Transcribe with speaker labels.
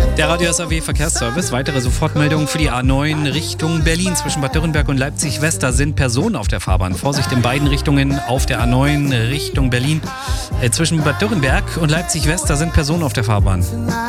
Speaker 1: Der Radio SAW Verkehrsservice. Weitere Sofortmeldungen für die A9 Richtung Berlin. Zwischen Bad Dürrenberg und Leipzig-West, da sind Personen auf der Fahrbahn. Vorsicht in beiden Richtungen auf der A9 Richtung Berlin. Zwischen Bad Dürrenberg und Leipzig-West, da sind Personen auf der Fahrbahn.